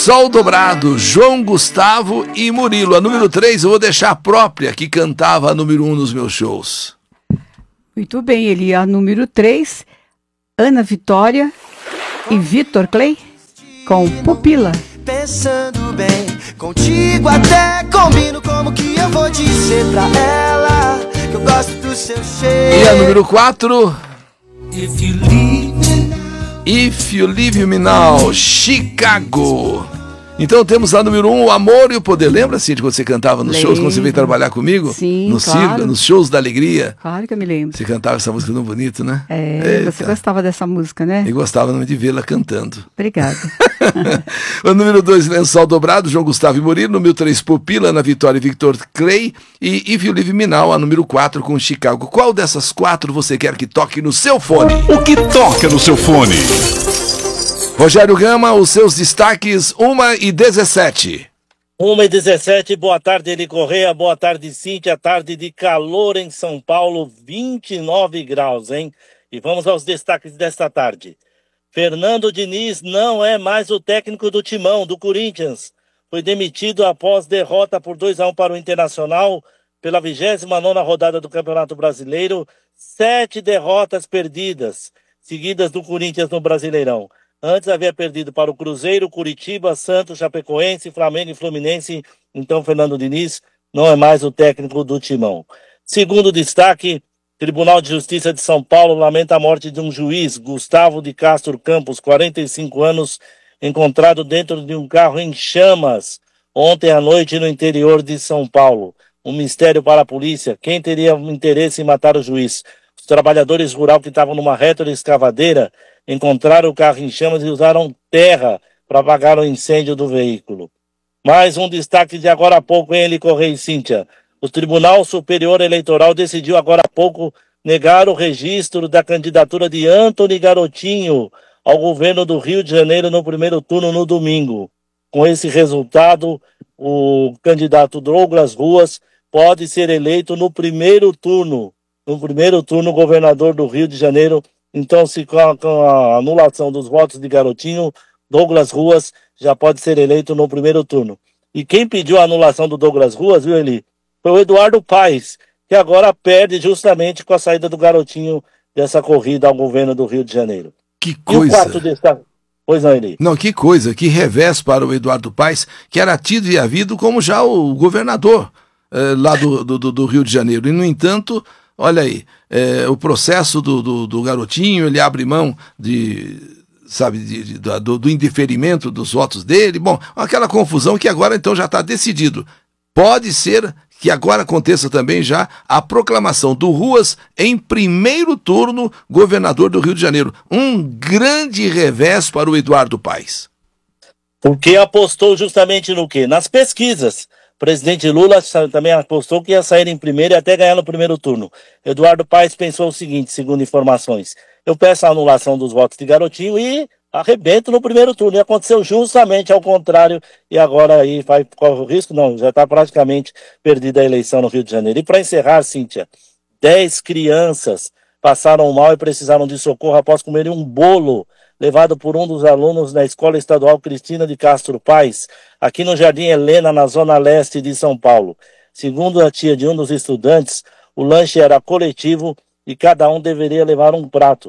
Sol Dobrado, João Gustavo e Murilo. A número 3 eu vou deixar a própria, que cantava a número 1 nos meus shows. Muito bem, ele a número 3, Ana Vitória e Vitor Clay, com Pupila. Pensando bem, contigo até combino como que eu vou dizer pra ela que eu gosto do seu cheiro. E a número 4, If You Leave Me Now, Chicago. Então temos a número 1, O Amor e o Poder. Lembra, Cíntia, quando você cantava nos shows, quando você veio trabalhar comigo? Sim, no claro. Circo, nos shows da alegria. Claro que eu me lembro. Você cantava essa música tão bonito, né? Você gostava dessa música, né? Eu gostava de vê-la cantando. Obrigada. O número 2, Lençol Dobrado, João Gustavo e Murilo. Número 3, Pupila, Ana Vitória e Victor Clay. E If You Leave Me Now, a número 4, com Chicago. Qual dessas 4 você quer que toque no seu fone? O que toca no seu fone? Rogério Gama, os seus destaques, 1h17. 1h17, boa tarde, Eli Correia, boa tarde, Cíntia, tarde de calor em São Paulo, 29 graus, hein? E vamos aos destaques desta tarde. Fernando Diniz não é mais o técnico do Timão, do Corinthians. Foi demitido após derrota por 2-1 para o Internacional, pela 29ª rodada do Campeonato Brasileiro, 7 derrotas perdidas, seguidas do Corinthians no Brasileirão. Antes havia perdido para o Cruzeiro, Curitiba, Santos, Chapecoense, Flamengo e Fluminense. Então, Fernando Diniz não é mais o técnico do Timão. Segundo destaque, Tribunal de Justiça de São Paulo lamenta a morte de um juiz, Gustavo de Castro Campos, 45 anos, encontrado dentro de um carro em chamas ontem à noite no interior de São Paulo. Um mistério para a polícia. Quem teria interesse em matar o juiz? Os trabalhadores rurais que estavam numa retroescavadeira encontraram o carro em chamas e usaram terra para apagar o incêndio do veículo. Mais um destaque de agora há pouco, hein, Eli Correia e Cíntia. O Tribunal Superior Eleitoral decidiu agora há pouco negar o registro da candidatura de Antony Garotinho ao governo do Rio de Janeiro no primeiro turno no domingo. Com esse resultado, o candidato Douglas Ruas pode ser eleito no primeiro turno governador do Rio de Janeiro. Então, se com a anulação dos votos de Garotinho, Douglas Ruas já pode ser eleito no primeiro turno. E quem pediu a anulação do Douglas Ruas, viu, Eli? Foi o Eduardo Paes, que agora perde justamente com a saída do Garotinho dessa corrida ao governo do Rio de Janeiro. Que coisa! E o quarto destaque? Pois não, Eli? Não, que coisa, que revés para o Eduardo Paes, que era tido e havido como já o governador lá do Rio de Janeiro. E, no entanto, olha aí, o processo do Garotinho, ele abre mão do indeferimento dos votos dele. Bom, aquela confusão que agora então já está decidido. Pode ser que agora aconteça também já a proclamação do Ruas em primeiro turno governador do Rio de Janeiro. Um grande revés para o Eduardo Paes. Porque apostou justamente no quê? Nas pesquisas. O presidente Lula também apostou que ia sair em primeiro e até ganhar no primeiro turno. Eduardo Paes pensou o seguinte, segundo informações: eu peço a anulação dos votos de Garotinho e arrebento no primeiro turno. E aconteceu justamente ao contrário, e agora aí corre o risco? Não, já está praticamente perdida a eleição no Rio de Janeiro. E para encerrar, Cíntia, 10 crianças passaram mal e precisaram de socorro após comerem um bolo levado por um dos alunos da Escola Estadual Cristina de Castro Paes, aqui no Jardim Helena, na zona leste de São Paulo. Segundo a tia de um dos estudantes, o lanche era coletivo e cada um deveria levar um prato.